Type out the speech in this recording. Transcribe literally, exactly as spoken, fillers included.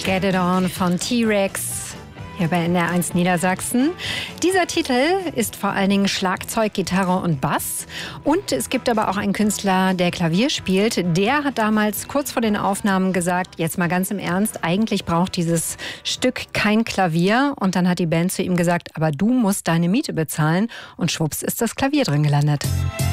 Get It On von T-Rex hier bei N D R eins Niedersachsen. Dieser Titel ist vor allen Dingen Schlagzeug, Gitarre und Bass. Und es gibt aber auch einen Künstler, der Klavier spielt. Der hat damals kurz vor den Aufnahmen gesagt, jetzt mal ganz im Ernst, eigentlich braucht dieses Stück kein Klavier. Und dann hat die Band zu ihm gesagt, aber du musst deine Miete bezahlen. Und schwupps ist das Klavier drin gelandet.